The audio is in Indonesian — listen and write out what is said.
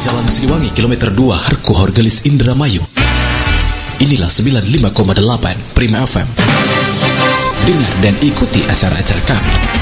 Jalan Siliwangi, kilometer 2, Harko Horgelis, Indramayu. Inilah 95,8 Prima FM. Dengar dan ikuti acara-acara kami.